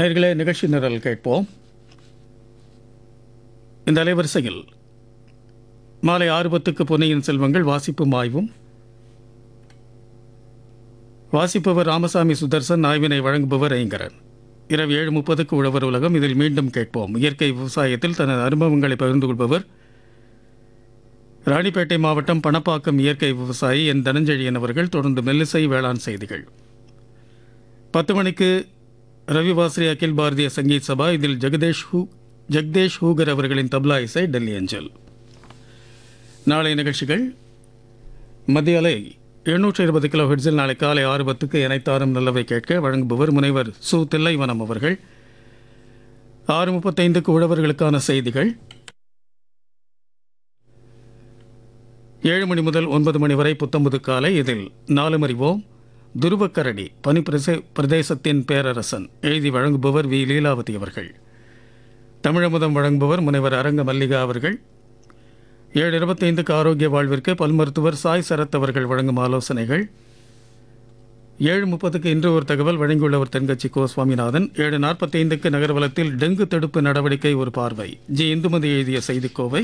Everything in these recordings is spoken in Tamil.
நேயர்களே, நிகழ்ச்சி நிரல் கேட்போம். இந்த அலைவரிசையில் மாலை 6:10 பொன்னியின் செல்வங்கள் வாசிப்பும் ஆய்வும். வாசிப்பவர் ராமசாமி சுதர்சன், ஆய்வினை வழங்குபவர் ஐங்கரன். இரவு 7:30 உழவர் உலகம். இதில் மீண்டும் கேட்போம். இயற்கை விவசாயத்தில் தனது அனுபவங்களை பகிர்ந்து கொள்பவர் ராணிப்பேட்டை மாவட்டம் பணப்பாக்கம் இயற்கை விவசாயி என் தனஞ்செழியன் அவர்கள். தொடர்ந்து மெல்லிசை வேளாண் செய்திகள். 10 மணிக்கு ரவிவாஸ்ரீ அகில் பாரதிய சங்கீத் சபா. இதில் ஜெகதேஷ் ஹூகர் அவர்களின் தப்லா இசை டெல்லி அஞ்சல். நாளை நிகழ்ச்சிகள் மத்திய அலை 720 கிலோ ஹெர்ட்ஸில் நாளை காலை 6:10 இணைத்தாரும் நல்லவை கேட்க வழங்குபவர் முனைவர் சு தில்லைவனம் அவர்கள். 6:35 உழவர்களுக்கான செய்திகள். 7 மணி முதல் 9 மணி வரை புத்தம்புது காலை. இதில் 4 அறிவோம். துருவக்கரடி பனி பிரதேசத்தின் பேரரசன் எழுதி வழங்குபவர் வி லீலாவதி அவர்கள். தமிழமுதம் வழங்குபவர் முனைவர் அரங்க மல்லிகா அவர்கள். 7:25 ஆரோக்கிய வாழ்விற்கு பல் மருத்துவர் சாய் சரத் அவர்கள் வழங்கும் ஆலோசனைகள். 7:30 இன்று ஒரு தகவல் வழங்கியுள்ளவர் தென்கட்சி கோ சுவாமிநாதன். 7:45 நகர்வலத்தில் டெங்கு தடுப்பு நடவடிக்கை ஒரு பார்வை ஜி இந்துமதி எழுதிய செய்திக்கோவை.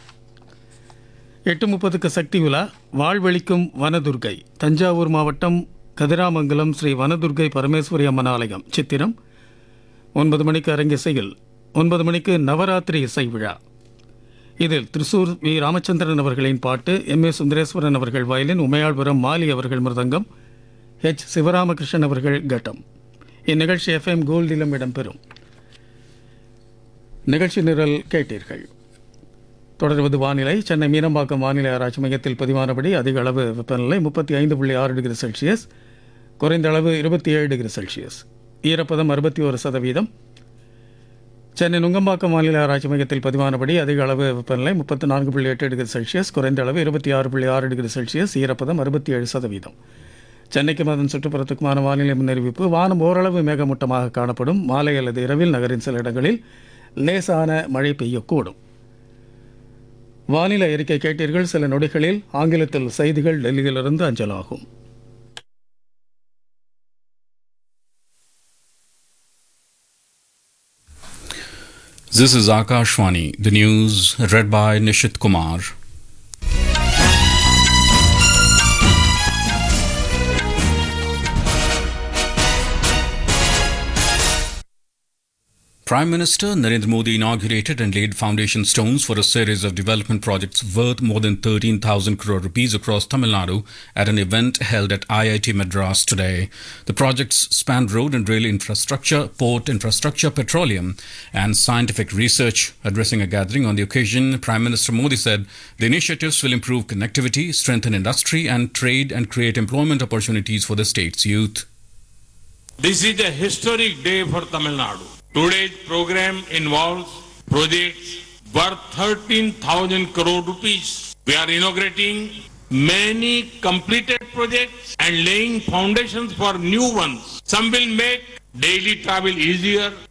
8:30 சக்தி விழா வாழ்வெளிக்கும் வனதுர்கை தஞ்சாவூர் மாவட்டம் கதிராமங்கலம் ஸ்ரீ வனதுர்கை பரமேஸ்வரி அம்மன் ஆலயம் சித்திரம். 9 மணிக்கு அரங்கிசையில் 9 மணிக்கு நவராத்திரி இசை விழா. இதில் திருசூர் வி ராமச்சந்திரன் அவர்களின் பாட்டு, எம் ஏ சுந்தரேஸ்வரன் அவர்கள் வயலின், உமையாள்புரம் மாலி அவர்கள் மிருதங்கம், ஹெச் சிவராமகிருஷ்ணன் அவர்கள் கட்டம். இந்நிகழ்ச்சி FM கோல்டிலும் இடம்பெறும். நிகழ்ச்சி நிரல் கேட்டீர்கள். தொடர்வது வானிலை. சென்னை மீனம்பாக்கம் வானிலை ஆராய்ச்சி மையத்தில் பதிவானபடி அதிக அளவு வெப்பநிலை 35.6 டிகிரி செல்சியஸ், குறைந்த அளவு 27 டிகிரி செல்சியஸ். ஈரப்பதம் 61%. சென்னை நுங்கம்பாக்கம் வானிலை ஆராய்ச்சி மையத்தில் பதிவானபடி அதிக அளவு வெப்பநிலை 34.8 டிகிரி செல்சியஸ், குறைந்த அளவு 26.6 டிகிரி செல்சியஸ். ஈரப்பதம் 67%. சென்னைக்கு அதன் சுற்றுப்புறத்துக்குமான வானிலை முன்னறிவிப்பு. வானம் ஓரளவு மேகமூட்டமாக காணப்படும். மாலை அல்லது இரவில் நகரின் சில இடங்களில் லேசான மழை பெய்யக்கூடும். வானிலை அறிக்கை கேட்டீர்கள். சில நொடிகளில் ஆங்கிலத்தில் செய்திகள் டெல்லியிலிருந்து அஞ்சலாகும். This is Akashvani, the news read by Nishit Kumar. Prime Minister Narendra Modi inaugurated and laid foundation stones for a series of development projects worth more than 13,000 crore rupees across Tamil Nadu at an event held at IIT Madras today. The projects span road and rail infrastructure, port infrastructure, petroleum and scientific research. Addressing a gathering on the occasion, Prime Minister Modi said the initiatives will improve connectivity, strengthen industry and trade and create employment opportunities for the state's youth. This is a historic day for Tamil Nadu. Today's program involves projects worth 13,000 crore rupees. We are inaugurating many completed projects and laying foundations for new ones. Some will make daily travel easier,